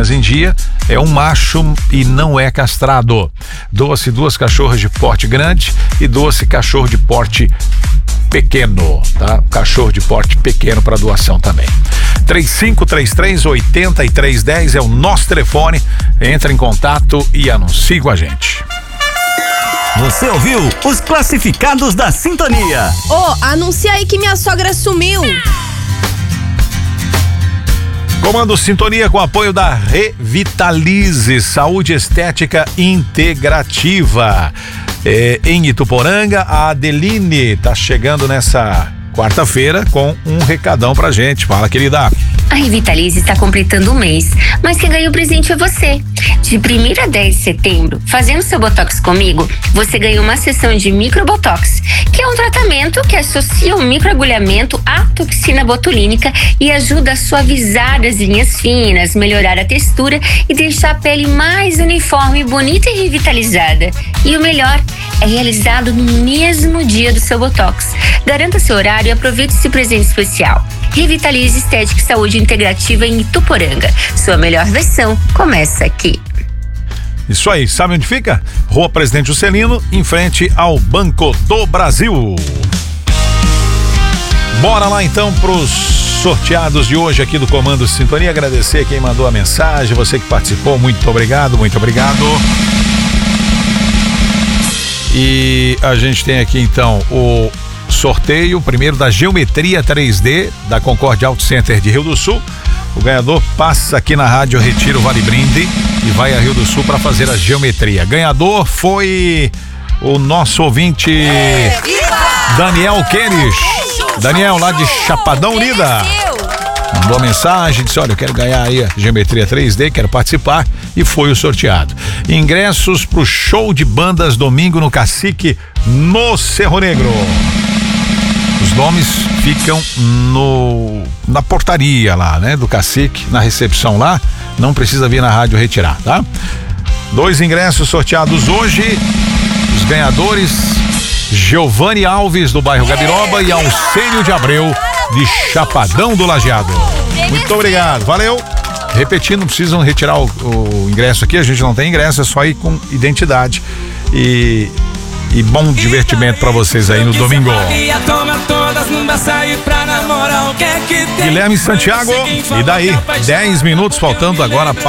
vacinas em dia, é um macho e não é castrado. Doa-se 2 cachorras de porte grande e doa-se cachorro de porte pequeno, tá? Cachorro de porte pequeno para doação também. 3533-8310 é o nosso telefone. Entra em contato e anuncie com a gente. Você ouviu os classificados da Sintonia. Anuncia aí que minha sogra sumiu. Comando Sintonia com apoio da Revitalize, saúde estética integrativa. Em Ituporanga, a Adeline tá chegando nessa quarta-feira com um recadão pra gente. Fala, querida. A Revitalize está completando um mês, mas quem ganhou o presente é você. De 1º a 10 de setembro, fazendo seu Botox comigo, você ganha uma sessão de microbotox, que é um tratamento que associa o microagulhamento à toxina botulínica e ajuda a suavizar as linhas finas, melhorar a textura e deixar a pele mais uniforme, bonita e revitalizada. E o melhor, é realizado no mesmo dia do seu Botox. Garanta seu horário e aproveite esse presente especial. Revitalize Estética e Saúde Integrativa em Ituporanga. Sua melhor versão começa aqui. Isso aí, sabe onde fica? Rua Presidente Juscelino, em frente ao Banco do Brasil. Bora lá então pros sorteados de hoje aqui do Comando Sintonia. Agradecer quem mandou a mensagem, você que participou, muito obrigado, muito obrigado. E a gente tem aqui então o sorteio, primeiro da Geometria 3D da Concorde Auto Center de Rio do Sul. O ganhador passa aqui na rádio, retira o Vale Brinde e vai a Rio do Sul para fazer a geometria. Ganhador foi o nosso ouvinte Daniel Queires. Daniel, lá de Chapadão Unida. Mandou mensagem, disse: olha, eu quero ganhar aí a Geometria 3D, quero participar, e foi o sorteado. Ingressos pro show de bandas domingo no Cacique, no Cerro Negro. Os nomes ficam na portaria lá, né, do Cacique, na recepção lá, não precisa vir na rádio retirar, tá? 2 ingressos sorteados hoje, os ganhadores: Giovanni Alves, do bairro Gabiroba, e Alcênio de Abreu, de Chapadão do Lajeado. Muito obrigado, valeu. Repetindo, não precisam retirar o ingresso aqui, a gente não tem ingresso, é só ir com identidade e bom divertimento pra vocês aí no domingo. Guilherme Santiago, e daí? 10 minutos faltando agora para